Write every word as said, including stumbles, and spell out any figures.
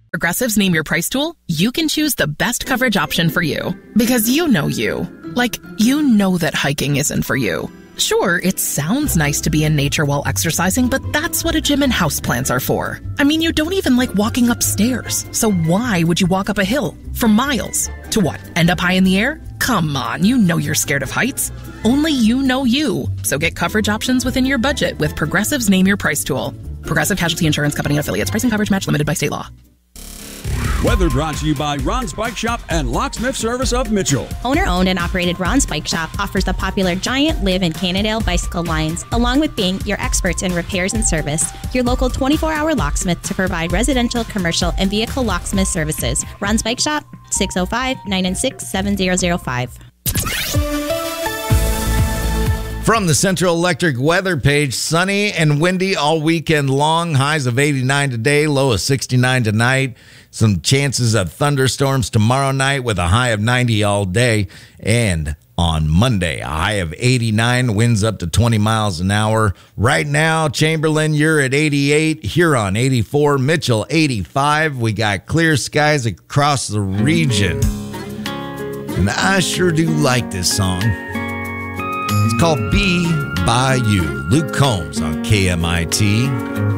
Progressive's Name Your Price tool, you can choose the best coverage option for you. Because you know you. Like, you know that hiking isn't for you. Sure, it sounds nice to be in nature while exercising, but that's what a gym and houseplants are for. I mean, you don't even like walking upstairs. So why would you walk up a hill for miles? To what, end up high in the air? Come on, you know you're scared of heights. Only you know you. So get coverage options within your budget with Progressive's Name Your Price tool. Progressive Casualty Insurance Company and affiliates. Pricing coverage match limited by state law. Weather brought to you by Ron's Bike Shop and Locksmith Service of Mitchell. Owner-owned and operated Ron's Bike Shop offers the popular Giant, Liv, and Cannondale bicycle lines, along with being your experts in repairs and service. Your local twenty-four hour locksmith to provide residential, commercial, and vehicle locksmith services. Ron's Bike Shop, six oh five, nine nine six, seven zero zero five. From the Central Electric weather page, sunny and windy all weekend long. Highs of eighty-nine today, low of sixty-nine tonight. Some chances of thunderstorms tomorrow night with a high of ninety all day. And on Monday, a high of eighty-nine, winds up to twenty miles an hour. Right now, Chamberlain, you're at eighty-eight. Huron, eighty-four. Mitchell, eighty-five. We got clear skies across the region. And I sure do like this song. It's called Be By You. Luke Combs on K M I T.